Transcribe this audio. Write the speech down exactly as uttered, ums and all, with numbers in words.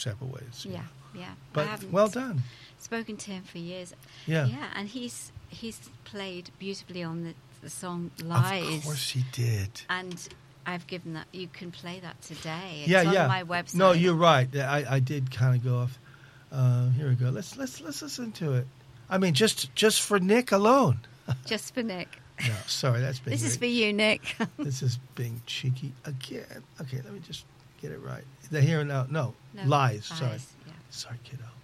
separate ways. Yeah, yeah. But I haven't well done. Spoken to him for years. Yeah. Yeah, and he's he's played beautifully on the, the song Lies. Of course he did. And I've given that. You can play that today. It's yeah, on yeah. my website. No, you're right. I, I did kind of go off. Uh, here we go. Let's let's let's listen to it. I mean, just just for Nick alone. Just for Nick. No, sorry, that's being. This is for very, you, Nick. This is being cheeky again. Okay, let me just get it right. The here and now. No, No, lies. Lies, Sorry, yeah. sorry, kiddo.